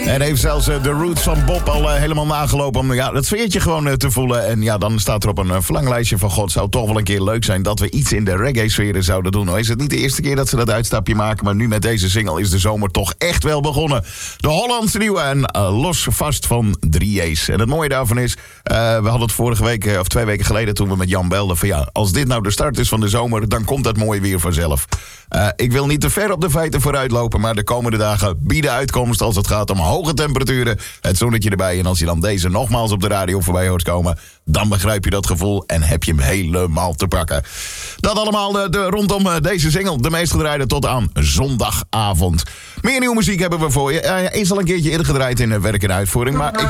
En heeft zelfs de roots van Bob al helemaal nagelopen om dat sfeertje gewoon te voelen. En ja, dan staat er op een verlanglijstje van God, zou toch wel een keer leuk zijn dat we iets in de reggae-sfeer zouden doen. Nou is het niet de eerste keer dat ze dat uitstapje maken, maar nu met deze single is de zomer toch echt wel begonnen. De Hollandse nieuwe en Los Vast van 3A's. En het mooie daarvan is, we hadden het vorige week of 2 weken geleden toen we met Jan belden van ja, als dit nou de start is van de zomer, dan komt dat mooi weer vanzelf. Ik wil niet te ver op de feiten vooruitlopen, maar de komende dagen bieden uitkomst als het gaat om hoge temperaturen, het zonnetje erbij. En als je dan deze nogmaals op de radio voorbij hoort komen, dan begrijp je dat gevoel en heb je hem helemaal te pakken. Dat allemaal rondom deze single, de meest gedraaide tot aan zondagavond. Meer nieuwe muziek hebben we voor je. Is al een keertje eerder gedraaid in werk en uitvoering, maar ik